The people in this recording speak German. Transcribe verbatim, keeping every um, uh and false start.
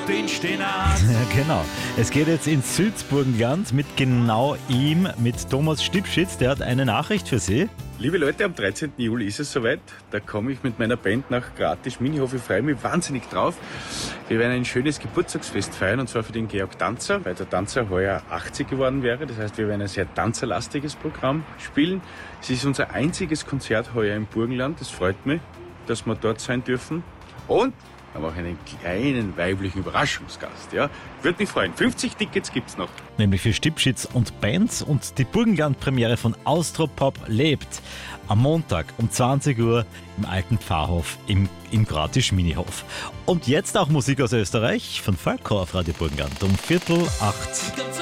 den Steinadz. Ja, genau. Es geht jetzt ins Südburgenland mit genau ihm, mit Thomas Stipschitz. Der hat eine Nachricht für Sie. Liebe Leute, am dreizehnten Juli ist es soweit. Da komme ich mit meiner Band nach Gratisch-Minihof. Ich freue mich wahnsinnig drauf. Wir werden ein schönes Geburtstagsfest feiern, und zwar für den Georg Tanzer, weil der Tanzer heuer achtzig geworden wäre. Das heißt, wir werden ein sehr tanzerlastiges Programm spielen. Es ist unser einziges Konzert heuer im Burgenland. Das freut mich, dass wir dort sein dürfen. Und wir haben auch einen kleinen weiblichen Überraschungsgast. Ja? Würde mich freuen. fünfzig Tickets gibt's noch. Nämlich für Stipschitz und Bands. Und die Burgenland-Premiere von Austropop lebt am Montag um zwanzig Uhr im alten Pfarrhof im, im Gratisch-Minihof. Und jetzt auch Musik aus Österreich von Falco auf Radio Burgenland um Viertel acht.